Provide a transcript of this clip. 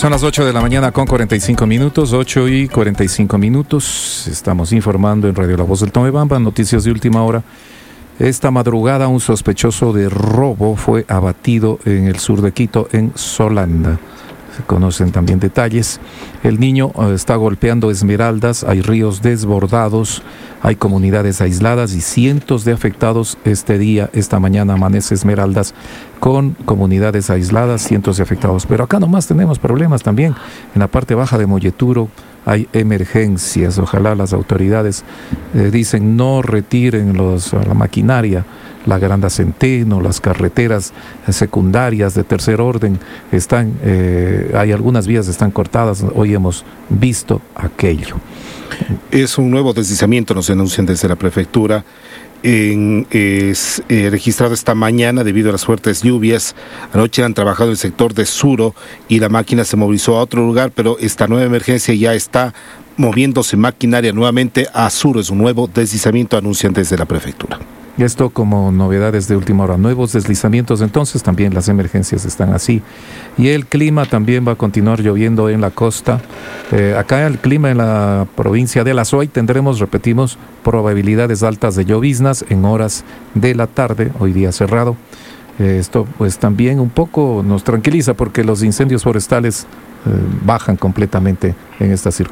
Son las 8 de la mañana con 45 minutos, 8 y 45 minutos. Estamos informando en Radio La Voz del Tomebamba, noticias de última hora. Esta madrugada un sospechoso de robo fue abatido en el sur de Quito, en Solanda. Se conocen también detalles. El niño está golpeando esmeraldas, hay ríos desbordados, hay comunidades aisladas y cientos de afectados esta mañana amanece Esmeraldas con comunidades aisladas, cientos de afectados. Pero acá nomás tenemos problemas también. En la parte baja de Molleturo hay emergencias. Ojalá las autoridades dicen no retiren la maquinaria. La Granda Centeno, las carreteras secundarias de tercer orden hay algunas vías están cortadas. Hoy hemos visto aquello. Es un nuevo deslizamiento, nos denuncian desde la prefectura. Registrado esta mañana debido a las fuertes lluvias. Anoche han trabajado en el sector de Suro y la máquina se movilizó a otro lugar, pero esta nueva emergencia ya está moviéndose maquinaria nuevamente a Suro. Es un nuevo deslizamiento, anuncian desde la prefectura. Esto como novedades de última hora, nuevos deslizamientos, entonces también las emergencias están así. Y el clima también va a continuar lloviendo en la costa. Acá el clima en la provincia de La Suay repetimos, probabilidades altas de lloviznas en horas de la tarde, hoy día cerrado. Esto pues también un poco nos tranquiliza porque los incendios forestales bajan completamente en estas circunstancias.